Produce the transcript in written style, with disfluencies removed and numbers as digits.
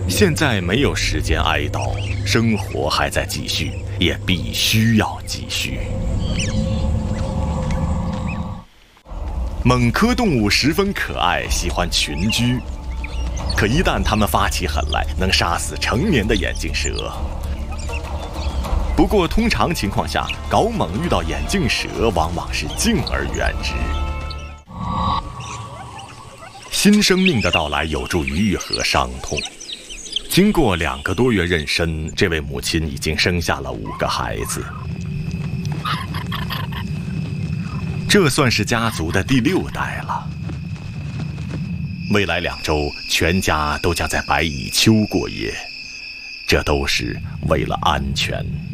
现在没有时间哀悼，生活还在继续，也必须要继续。猛科动物十分可爱，喜欢群居，可一旦它们发起狠来，能杀死成年的眼镜蛇。不过通常情况下，睾猛遇到眼镜蛇往往是敬而远之。新生命的到来有助于愈合伤痛。经过2个多月妊娠，这位母亲已经生下了5个孩子，这算是家族的第6代了。未来2周，全家都将在白蚁丘过夜，这都是为了安全。